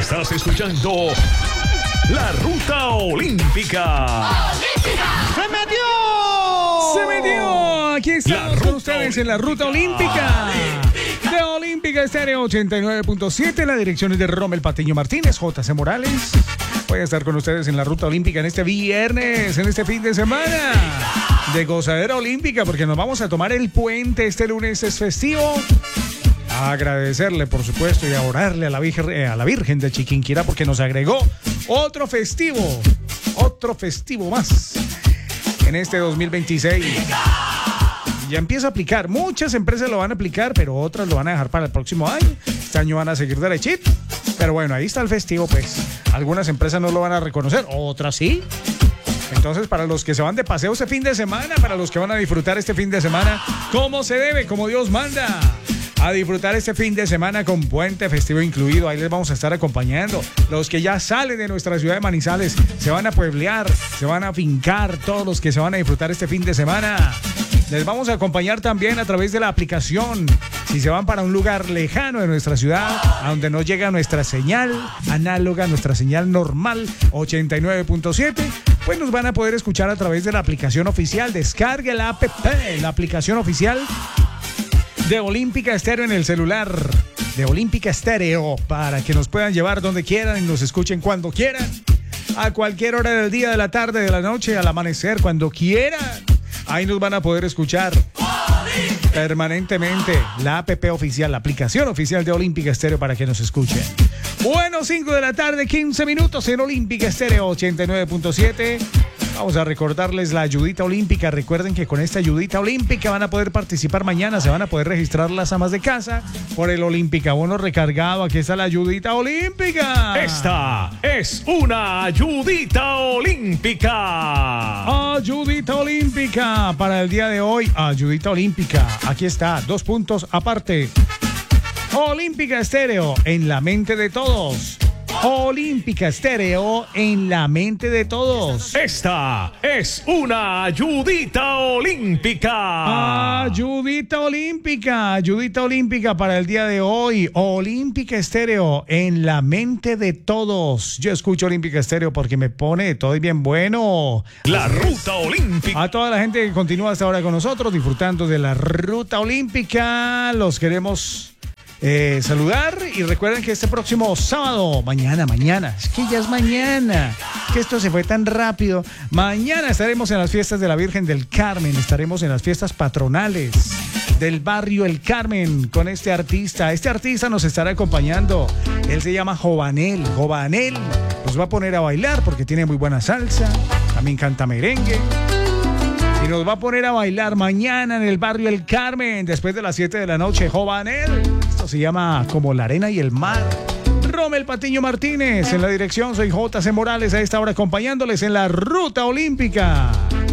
Estás escuchando La Ruta Olímpica. ¡Se metió! ¡Se metió! Aquí estamos con ustedes en la Ruta Olímpica. De Olímpica Estéreo 89.7. La dirección es de Rommel Patiño Martínez, JC Morales. Voy a estar con ustedes en la Ruta Olímpica en este viernes, en este fin de semana de gozadera olímpica, porque nos vamos a tomar el puente. Este lunes es festivo. A agradecerle, por supuesto, y a orarle a la Virgen de Chiquinquirá, porque nos agregó otro festivo más en este 2026. Ya empieza a aplicar. Muchas empresas lo van a aplicar, pero otras lo van a dejar para el próximo año. Este año van a seguir derechito. Pero bueno, ahí está el festivo, pues. Algunas empresas no lo van a reconocer, otras sí. Entonces, para los que se van de paseo este fin de semana, para los que van a disfrutar este fin de semana, como se debe, como Dios manda, a disfrutar este fin de semana con puente festivo incluido. Ahí les vamos a estar acompañando. Los que ya salen de nuestra ciudad de Manizales se van a pueblear, se van a fincar. Todos los que se van a disfrutar este fin de semana, les vamos a acompañar también a través de la aplicación. Si se van para un lugar lejano de nuestra ciudad, a donde no llega nuestra señal análoga, nuestra señal normal 89.7, pues nos van a poder escuchar a través de la aplicación oficial. Descargue la app, la aplicación oficial de Olímpica Estéreo en el celular de Olímpica Estéreo, para que nos puedan llevar donde quieran y nos escuchen cuando quieran, a cualquier hora del día, de la tarde, de la noche, al amanecer, cuando quieran. Ahí nos van a poder escuchar permanentemente. La app oficial, la aplicación oficial de Olímpica Estéreo, para que nos escuchen. Bueno, 5 de la tarde, 15 minutos en Olímpica Estéreo 89.7. Vamos a recordarles la ayudita olímpica. Recuerden que con esta ayudita olímpica van a poder participar mañana. Se van a poder registrar las amas de casa por el Olímpica Bono recargado. Aquí está la ayudita olímpica. Esta es una ayudita olímpica. Ayudita olímpica para el día de hoy. Ayudita olímpica. Aquí está, 2 puntos aparte. Olímpica Estéreo en la mente de todos. Olímpica Estéreo en la mente de todos. Esta es una ayudita olímpica. Ayudita olímpica para el día de hoy. Olímpica Estéreo en la mente de todos. Yo escucho Olímpica Estéreo porque me pone todo bien bueno. La Ruta Olímpica. A toda la gente que continúa hasta ahora con nosotros disfrutando de la Ruta Olímpica, los queremos saludar, y recuerden que este próximo sábado, mañana, es que ya es mañana, que esto se fue tan rápido. Mañana estaremos en las fiestas de la Virgen del Carmen, estaremos en las fiestas patronales del barrio El Carmen con este artista. Este artista nos estará acompañando. Él se llama Jovanel. Nos va a poner a bailar porque tiene muy buena salsa, también canta merengue. Y nos va a poner a bailar mañana en el barrio El Carmen, después de las 7 de la noche. Jovanel. Esto se llama Como la arena y el mar. Rommel Patiño Martínez en la dirección. Soy JC Morales a esta hora acompañándoles en la Ruta Olímpica.